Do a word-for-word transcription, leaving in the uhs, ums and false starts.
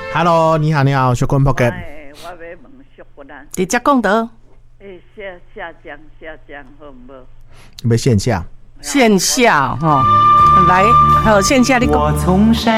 Hello， 你好，你好，小坤 Pocket。 哎，我要问小坤啊， 直接讲得。 哎，下下江下江好唔好？ 要线下。 线下哈，来，还有线下你讲。 我从山